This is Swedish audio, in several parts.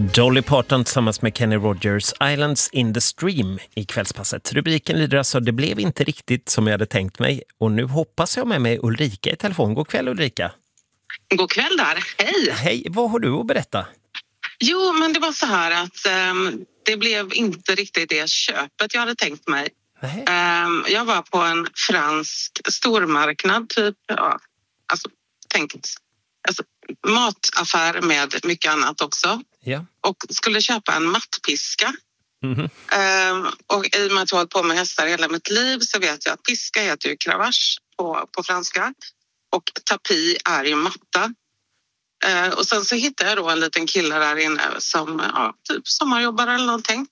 Dolly Parton tillsammans med Kenny Rogers, Islands in the Stream i kvällspasset. Rubriken lyder alltså: det blev inte riktigt som jag hade tänkt mig. Och nu hoppas jag med mig Ulrika i telefon. God kväll Ulrika. God kväll där, hej. Hej, vad har du att berätta? Jo, men det var så här att det blev inte riktigt det köpet jag hade tänkt mig. Jag var på en fransk stormarknad typ, mataffär med mycket annat också. Ja. Och skulle köpa en mattpiska. Och i och med att jag har hållit på med hästar hela mitt liv så vet jag att piska heter ju cravache på franska. Och tapi är ju matta. Och sen så hittade jag då en liten kille där inne som typ sommarjobbare eller någonting.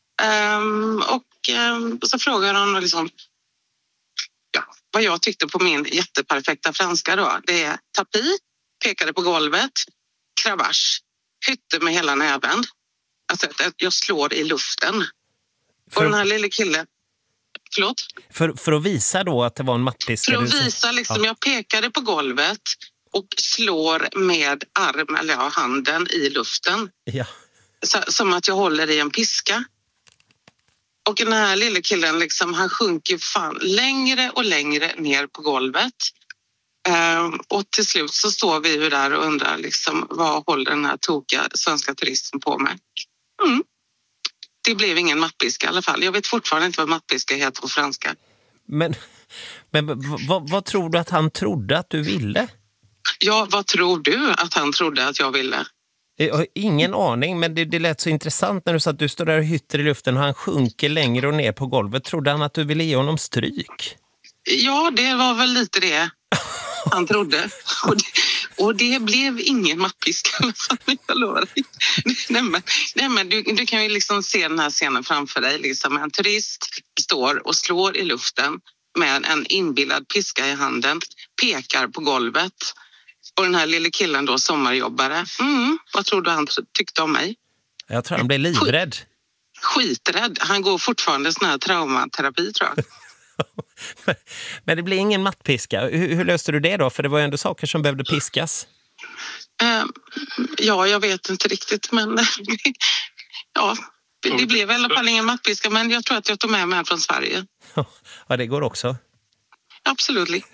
Och så frågade jag honom liksom, vad jag tyckte på min jätteperfekta franska då. Det är tapi, pekade på golvet, cravache, hytte med hela näven. Alltså jag slår i luften. Och den här lilla killen, förlåt? För att visa då att det var en mattpiska? För att visa liksom, jag pekade på golvet och slår med handen i luften. Ja. Som att jag håller i en piska. Och den här lilla killen liksom, han sjunker fan längre och längre ner på golvet. Och till slut så står vi ju där och undrar liksom, vad håller den här tokiga svenska turisten på med? Det blev ingen mattpiska i alla fall. Jag vet fortfarande inte vad mattpiska heter på franska. Men vad tror du att han trodde att du ville? Ja, vad tror du att han trodde att jag ville? Jag har ingen aning, men det lät så intressant när du sa att du står där och hytter i luften och han sjunker längre och ner på golvet. Trodde han att du ville ge honom stryk? Ja, det var väl lite det han trodde. Och det blev ingen mattpiska. Nej, men du kan ju liksom se den här scenen framför dig. Liksom en turist står och slår i luften med en inbillad piska i handen, pekar på golvet. Och den här lilla killen då, sommarjobbare. Vad tror du han tyckte om mig? Jag tror han blev livrädd. Skiträdd. Han går fortfarande sån här traumaterapi, tror jag. Men det blir ingen mattpiska. Hur löste du det då? För det var ju ändå saker som behövde piskas. Ja, jag vet inte riktigt. Men det blev i alla fall ingen mattpiska. Men jag tror att jag tog med mig från Sverige. Ja, det går också. Absolut.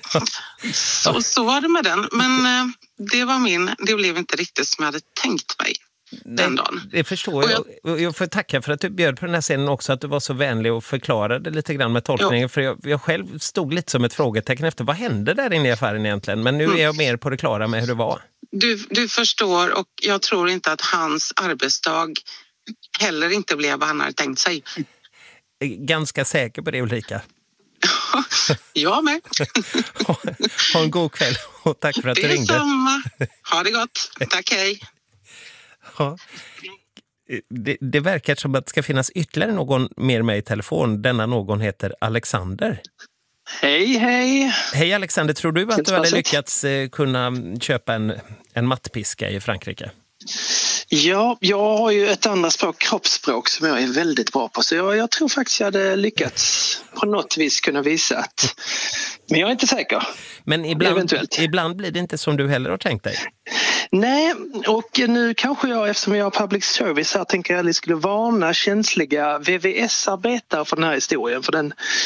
Så var det med den. Men det blev inte riktigt som jag hade tänkt mig den dagen. Det förstår jag. Jag får tacka för att du bjöd på den här scenen också, att du var så vänlig och förklarade lite grann med tolkningen. Ja. För jag själv stod lite som ett frågetecken efter vad hände där inne i affären egentligen. Men nu är jag mer på det klara med hur det var. Du förstår, och jag tror inte att hans arbetsdag heller inte blev vad han hade tänkt sig. Ganska säker på det, Ulrika. Jag med. Ha en god kväll och tack för att du ringde. Det är samma. Ha det gott. Tack, hej. Ja. Det verkar som att det ska finnas ytterligare någon mer med i telefon. Denna någon heter Alexander. Hej. Hej Alexander, tror du att du hade lyckats kunna köpa en mattpiska i Frankrike? Ja, jag har ju ett annat språk, kroppsspråk, som jag är väldigt bra på. Så jag tror faktiskt jag hade lyckats på något vis kunna visa att... Men jag är inte säker. Men ibland blir det inte som du heller har tänkt dig. Nej, och nu kanske jag, eftersom jag har public service här, tänker jag att jag skulle varna känsliga VVS-arbetare för den här historien. För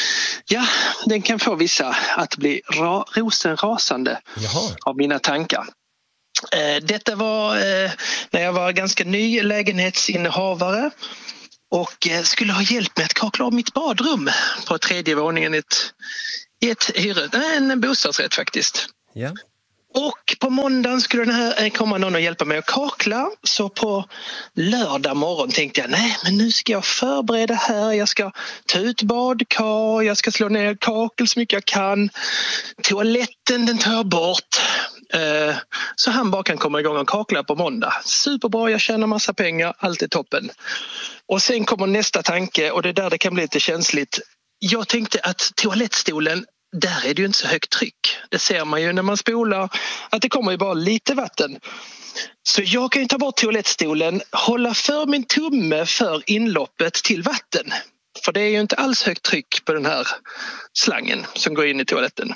den kan få vissa att bli rosenrasande av mina tankar. Detta var när jag var ganska ny lägenhetsinnehavare och skulle ha hjälp med att kakla av mitt badrum på 3:e våningen i en bostadsrätt faktiskt. Ja. Och på måndagen skulle komma någon och hjälpa mig att kakla. Så på lördag morgon tänkte jag, nej men nu ska jag förbereda här. Jag ska ta ut badkar, jag ska slå ner kakel så mycket jag kan. Toaletten, den tar jag bort. Så han bara kan komma igång och kakla på måndag. Superbra, jag tjänar massa pengar, allt är toppen. Och sen kommer nästa tanke, och det är där det kan bli lite känsligt. Jag tänkte att toalettstolen, där är det ju inte så högt tryck. Det ser man ju när man spolar, att det kommer ju bara lite vatten. Så jag kan ju ta bort toalettstolen, hålla för min tumme för inloppet till vatten. För det är ju inte alls högt tryck på den här slangen som går in i toaletten.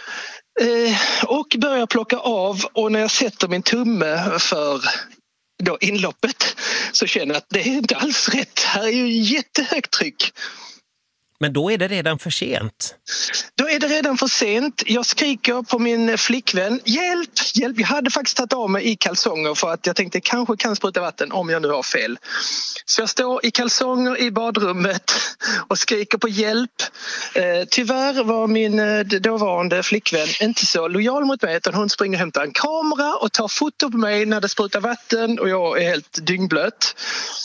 Och börjar plocka av, och när jag sätter min tumme för inloppet så känner jag att det är inte alls rätt. Här är ju jättehögt tryck. Men då är det redan för sent. Då är det redan för sent. Jag skriker på min flickvän. Hjälp, hjälp. Jag hade faktiskt tagit av mig i kalsonger för att jag tänkte kanske kan spruta vatten om jag nu har fel. Så jag står i kalsonger i badrummet och skriker på hjälp. Tyvärr var min dåvarande flickvän inte så lojal mot mig utan hon springer och hämtar en kamera och tar foto på mig när det sprutar vatten och jag är helt dyngblöt.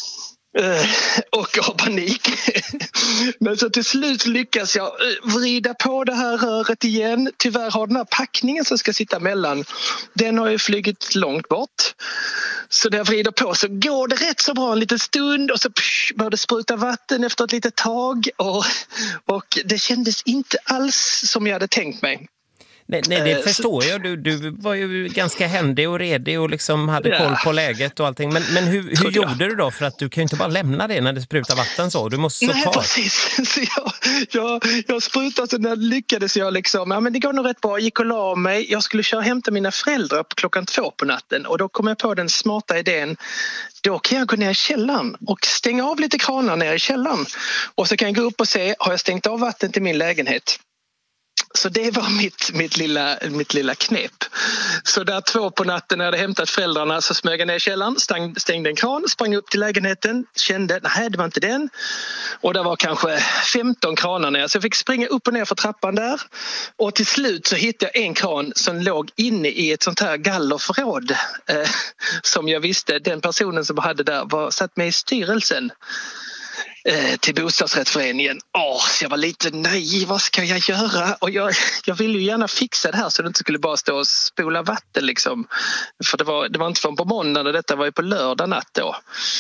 Och har panik. Men så till slut lyckas jag vrida på det här röret igen. Tyvärr har den här packningen som ska sitta mellan, den har ju flugit långt bort. Så när jag vrider på så går det rätt så bra en liten stund och så började det spruta vatten efter ett litet tag och det kändes inte alls som jag hade tänkt mig. Nej, det förstår jag. Du var ju ganska händig och redig och liksom hade koll på läget och allting. Men hur gjorde du då? För att du kan ju inte bara lämna det när det sprutar vatten så. Du måste stå kvar. Precis. Så jag sprutade så när lyckades jag liksom. Ja, men det går nog rätt bra. Jag gick och la mig. Jag skulle köra och hämta mina föräldrar på 2:00 på natten. Och då kom jag på den smarta idén. Då kan jag gå ner i källaren och stänga av lite kranar ner i källaren. Och så kan jag gå upp och se, har jag stängt av vatten till min lägenhet? Så det var mitt lilla knep. Så där 2 på natten när jag hade hämtat föräldrarna så smög jag ner i källaren, stängde en kran, sprang upp till lägenheten, kände, nej det var inte den. Och det var kanske 15 kranar ner så jag fick springa upp och ner för trappan där. Och till slut så hittade jag en kran som låg inne i ett sånt här gallerförråd. Som jag visste, den personen som hade där var satt med i styrelsen till bostadsrättsföreningen. Så jag var lite naiv, vad ska jag göra? Och jag ville ju gärna fixa det här så det inte skulle bara stå och spola vatten liksom. För det var inte från på måndag och detta var ju på lördag natt då.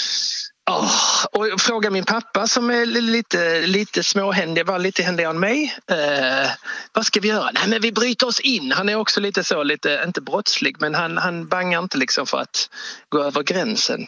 Och jag frågade min pappa som är lite småhändig, var lite händigare än mig. Vad ska vi göra? Nej men vi bryter oss in. Han är också lite inte brottslig men han bangar inte liksom för att gå över gränsen.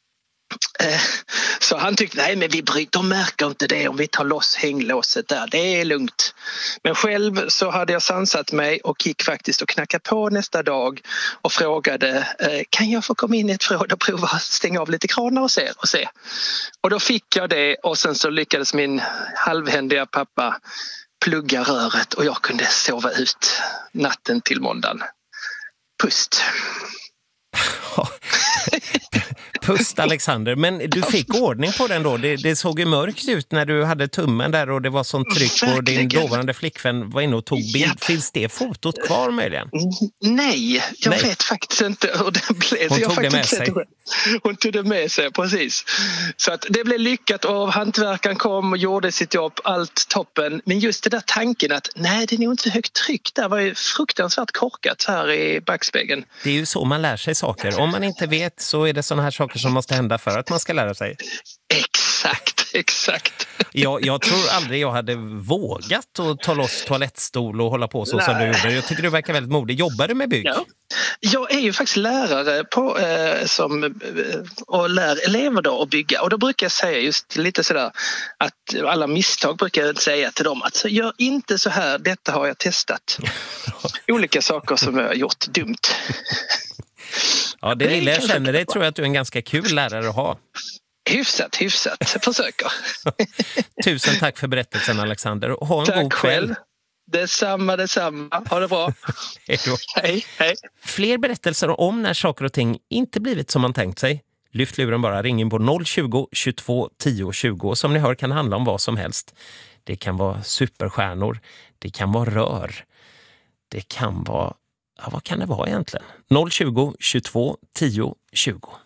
Så han tyckte, nej men de märker inte det om vi tar loss hänglåset där, det är lugnt. Men själv så hade jag sansat mig och gick faktiskt och knackade på nästa dag och frågade, kan jag få komma in i ett förråd och prova att stänga av lite kranar och se. Och då fick jag det och sen så lyckades min halvhändiga pappa plugga röret och jag kunde sova ut natten till måndagen. Pust. Pust Alexander, men du fick ordning på den då. Det såg ju mörkt ut när du hade tummen där och det var sånt tryck och din dåvarande flickvän var inne och tog bild. Japp. Finns det fotot kvar möjligen? Nej, jag vet faktiskt inte hur det blev. Hon tog det med sig. Hon tog det med sig, precis. Så att det blev lyckat och hantverkaren kom och gjorde sitt jobb, allt toppen. Men just det där tanken att nej, det är nog inte så högt tryck. Det var ju fruktansvärt korkat här i backspegeln. Det är ju så man lär sig saker. Om man inte vet så är det sådana här saker som måste hända för att man ska lära sig. Exakt. Jag tror aldrig jag hade vågat att ta loss toalettstol och hålla på så som du gjorde. Jag tycker du verkar väldigt modig. Jobbar du med bygg? Ja. Jag är ju faktiskt lärare och lär elever då att bygga. Och då brukar jag säga just lite sådär att alla misstag brukar jag säga till dem att gör inte så här, detta har jag testat. Olika saker som jag har gjort dumt. Ja, det lilla jag känner dig tror jag att du är en ganska kul lärare att ha. Hyfsat. Jag försöker. Tusen tack för berättelsen Alexander. Ha en god kväll. Själv. Detsamma. Ha det bra. Hej då. Hej. Fler berättelser om när saker och ting inte blivit som man tänkt sig. Lyft luren bara, ring in på 020 22 10 20. Som ni hör kan handla om vad som helst. Det kan vara superstjärnor. Det kan vara rör. Det kan vara... Ja, vad kan det vara egentligen? 020 22 10 20.